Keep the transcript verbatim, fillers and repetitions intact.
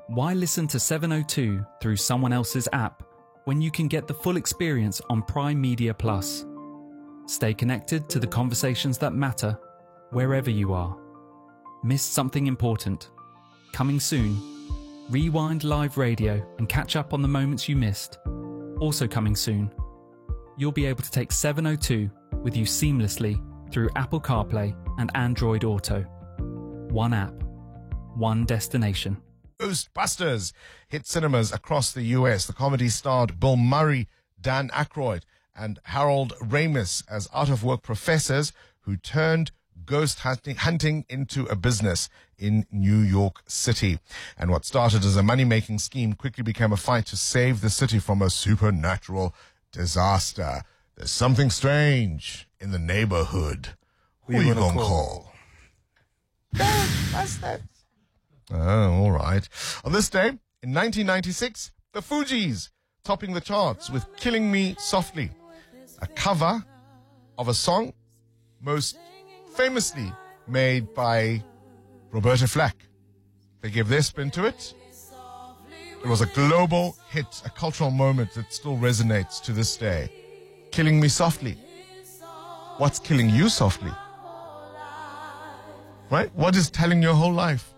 Why listen to seven oh two through someone else's app when you can get the full experience on Prime Media Plus? Stay connected to the conversations that matter wherever you are. Missed something important? Coming soon. Rewind live radio and catch up on the moments you missed. Also coming soon. You'll be able to take seven oh two with you seamlessly through Apple CarPlay and Android Auto. One app, one destination. Ghostbusters hit cinemas across the U S. The comedy starred Bill Murray, Dan Aykroyd, and Harold Ramis as out-of-work professors who turned ghost hunting, hunting into a business in New York City. And what started as a money-making scheme quickly became a fight to save the city from a supernatural disaster. There's something strange in the neighborhood. Who are you gonna call? Ghostbusters. Oh, all right. On this day, in nineteen ninety-six, the Fugees topping the charts with Killing Me Softly, a cover of a song most famously made by Roberta Flack. They gave their spin to it. It was a global hit, a cultural moment that still resonates to this day. Killing Me Softly. What's killing you softly? Right? What is telling your whole life?